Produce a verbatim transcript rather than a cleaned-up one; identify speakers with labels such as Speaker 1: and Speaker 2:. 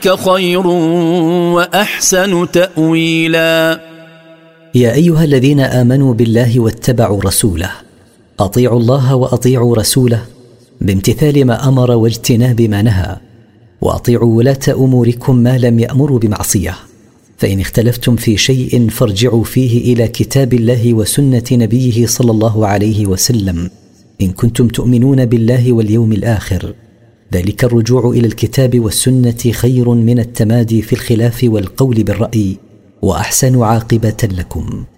Speaker 1: خير وأحسن تأويلا.
Speaker 2: يا أيها الذين آمنوا بالله واتبعوا رسوله، أطيعوا الله وأطيعوا رسوله بامتثال ما أمر واجتناب ما نهى، وأطيعوا ولاة أموركم ما لم يأمروا بمعصية، فإن اختلفتم في شيء فارجعوا فيه إلى كتاب الله وسنة نبيه صلى الله عليه وسلم إن كنتم تؤمنون بالله واليوم الآخر، ذلك الرجوع إلى الكتاب والسنة خير من التمادي في الخلاف والقول بالرأي، وأحسن عاقبة لكم.